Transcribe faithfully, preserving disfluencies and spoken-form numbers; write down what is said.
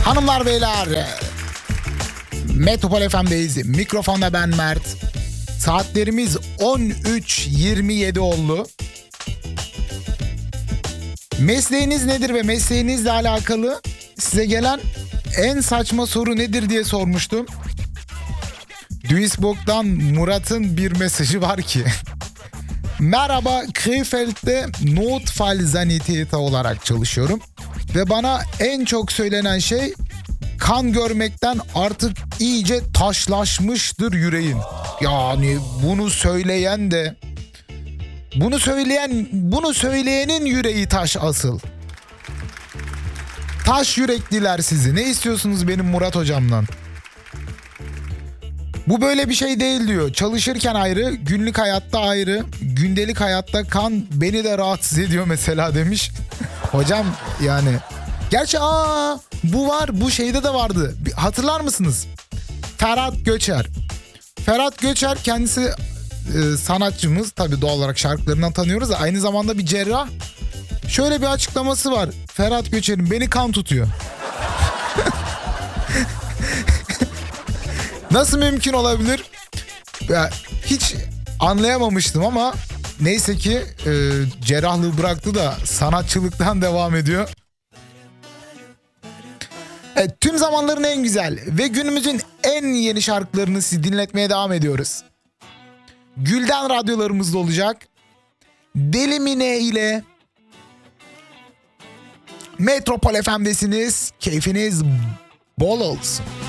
Hanımlar beyler, Metropol F M'deyiz. Mikrofonda ben Mert. Saatlerimiz on üç yirmi yedi oldu. Mesleğiniz nedir ve mesleğinizle alakalı size gelen en saçma soru nedir diye sormuştum. Duisburg'dan Murat'ın bir mesajı var ki. Merhaba, Krefeld'de Notfallsanitäter olarak çalışıyorum. Ve bana en çok söylenen şey, kan görmekten artık iyice taşlaşmıştır yüreğin. Yani bunu söyleyen de, bunu söyleyen, bunu söyleyenin yüreği taş asıl. Taş yürekliler sizi. Ne istiyorsunuz benim Murat hocamdan? Bu böyle bir şey değil diyor. Çalışırken ayrı, günlük hayatta ayrı, gündelik hayatta kan beni de rahatsız ediyor mesela demiş. Hocam yani. Gerçi aa bu var, bu şeyde de vardı. Hatırlar mısınız? Ferhat Göçer. Ferhat Göçer kendisi e, sanatçımız. Tabii doğal olarak şarkılarından tanıyoruz da aynı zamanda bir cerrah. Şöyle bir açıklaması var. Ferhat Göçer'in beni kan tutuyor. Nasıl mümkün olabilir? Ya, hiç anlayamamıştım ama neyse ki e, cerrahlığı bıraktı da sanatçılıktan devam ediyor. Evet, tüm zamanların en güzel ve günümüzün en yeni şarkılarını sizi dinletmeye devam ediyoruz. Gülden radyolarımızda olacak. Deli Mine ile Metropol F M'desiniz. Keyfiniz bol olsun.